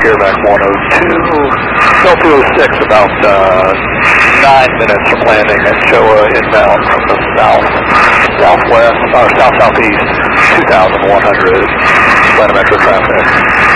Airback 102, Delta 206, about 9 minutes from landing at Showa inbound from the southwest, or south-southeast, 2,100 planimetric traffic.